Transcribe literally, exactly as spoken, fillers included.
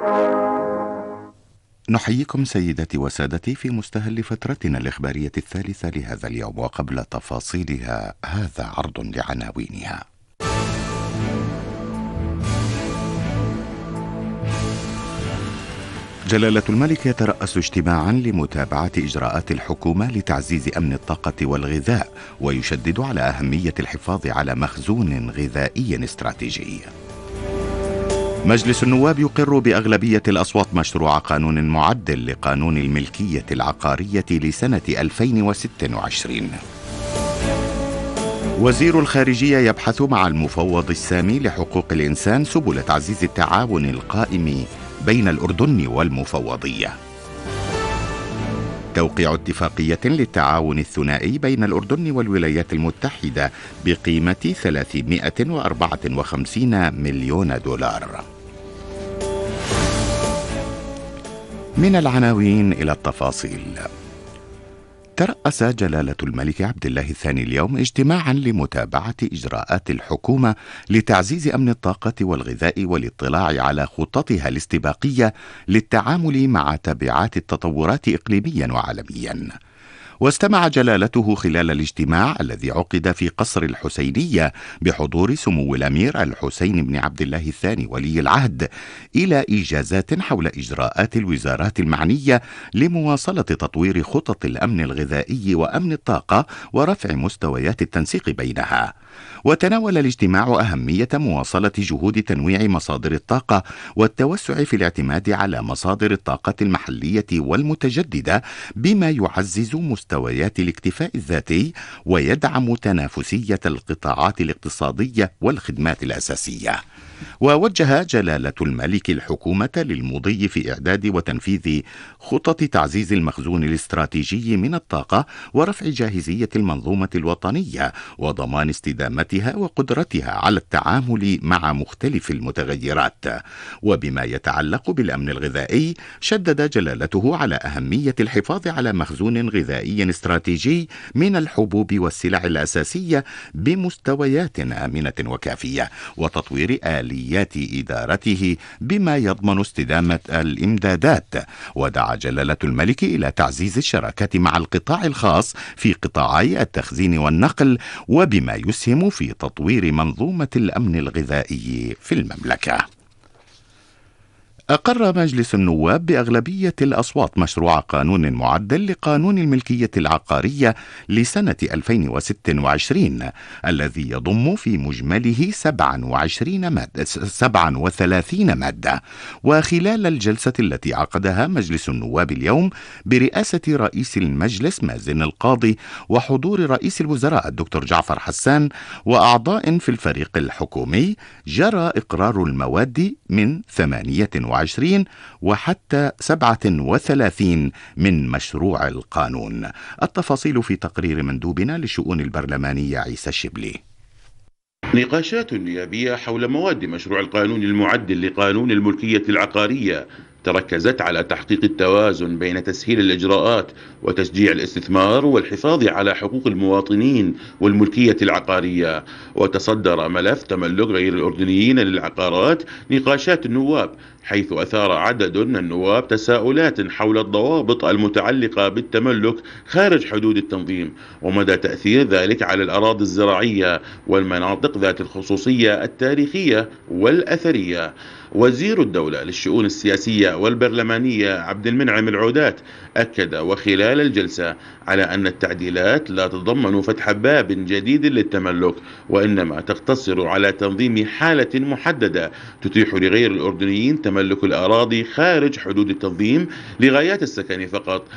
نحييكم سيداتي وسادتي في مستهل فترتنا الإخبارية الثالثة لهذا اليوم، وقبل تفاصيلها هذا عرض لعناوينها. جلالة الملك يترأس اجتماعا لمتابعة إجراءات الحكومة لتعزيز أمن الطاقة والغذاء، ويشدد على أهمية الحفاظ على مخزون غذائي استراتيجي. مجلس النواب يقر بأغلبية الأصوات مشروع قانون معدل لقانون الملكية العقارية لسنة ألفين وستة وعشرين. وزير الخارجية يبحث مع المفوض السامي لحقوق الإنسان سبل تعزيز التعاون القائم بين الأردن والمفوضية. توقيع اتفاقية للتعاون الثنائي بين الأردن والولايات المتحدة بقيمة ثلاثمائة وأربعة وخمسين مليون دولار. من العناوين إلى التفاصيل. ترأس جلالة الملك عبد الله الثاني اليوم اجتماعا لمتابعة إجراءات الحكومة لتعزيز أمن الطاقة والغذاء والاطلاع على خططها الاستباقية للتعامل مع تبعات التطورات إقليميا وعالميا. واستمع جلالته خلال الاجتماع الذي عقد في قصر الحسينية بحضور سمو الأمير الحسين بن عبد الله الثاني ولي العهد إلى إيجازات حول إجراءات الوزارات المعنية لمواصلة تطوير خطط الأمن الغذائي وأمن الطاقة ورفع مستويات التنسيق بينها. وتناول الاجتماع أهمية مواصلة جهود تنويع مصادر الطاقة والتوسع في الاعتماد على مصادر الطاقة المحلية والمتجددة بما يعزز مستويات الاكتفاء الذاتي ويدعم تنافسية القطاعات الاقتصادية والخدمات الأساسية. ووجه جلالة الملك الحكومة للمضي في إعداد وتنفيذ خطط تعزيز المخزون الاستراتيجي من الطاقة ورفع جاهزية المنظومة الوطنية وضمان استدامتها وقدرتها على التعامل مع مختلف المتغيرات. وبما يتعلق بالأمن الغذائي، شدد جلالته على أهمية الحفاظ على مخزون غذائي استراتيجي من الحبوب والسلع الأساسية بمستويات آمنة وكافية، وتطوير آليات إدارته بما يضمن استدامة الإمدادات. ودعا جلالة الملك إلى تعزيز الشراكات مع القطاع الخاص في قطاعي التخزين والنقل، وبما يسهم في تطوير منظومة الأمن الغذائي في المملكة. أقر مجلس النواب بأغلبية الأصوات مشروع قانون معدل لقانون الملكية العقارية لسنة ألفين وستة وعشرين الذي يضم في مجمله سبعة وعشرين مادة سبعة وثلاثين مادة. وخلال الجلسة التي عقدها مجلس النواب اليوم برئاسة رئيس المجلس مازن القاضي وحضور رئيس الوزراء الدكتور جعفر حسان وأعضاء في الفريق الحكومي، جرى إقرار المواد من ثمانية وعشرين وحتى سبعة وثلاثين من مشروع القانون. التفاصيل في تقرير مندوبنا للشؤون البرلمانية عيسى الشبلي. نقاشات نيابية حول مواد مشروع القانون المعدل لقانون الملكية العقارية تركزت على تحقيق التوازن بين تسهيل الإجراءات وتشجيع الاستثمار والحفاظ على حقوق المواطنين والملكية العقارية. وتصدر ملف تملك غير الأردنيين للعقارات نقاشات النواب، حيث أثار عدد من النواب تساؤلات حول الضوابط المتعلقة بالتملك خارج حدود التنظيم ومدى تأثير ذلك على الأراضي الزراعية والمناطق ذات الخصوصية التاريخية والأثرية. وزير الدولة للشؤون السياسية والبرلمانية عبد المنعم العودات أكد وخلال الجلسة على أن التعديلات لا تتضمن فتح باب جديد للتملك، وإنما تقتصر على تنظيم حالة محددة تتيح لغير الأردنيين تملك الأراضي خارج حدود التنظيم لغايات السكن فقط.